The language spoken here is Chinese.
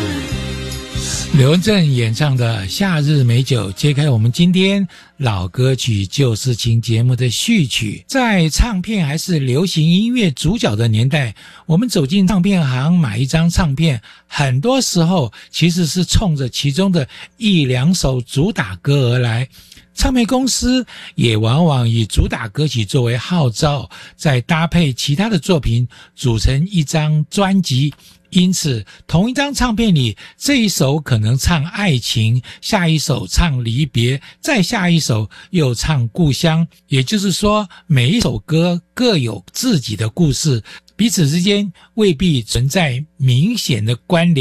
刘文正演唱的《夏日美酒》揭开我们今天老歌曲旧事情节目的序曲。在唱片还是流行音乐主角的年代，我们走进唱片行买一张唱片，很多时候其实是冲着其中的一两首主打歌而来。唱片公司也往往以主打歌曲作为号召，再搭配其他的作品组成一张专辑。因此同一张唱片里，这一首可能唱爱情，下一首唱离别，再下一首又唱故乡。也就是说，每一首歌各有自己的故事，彼此之间未必存在明显的关联。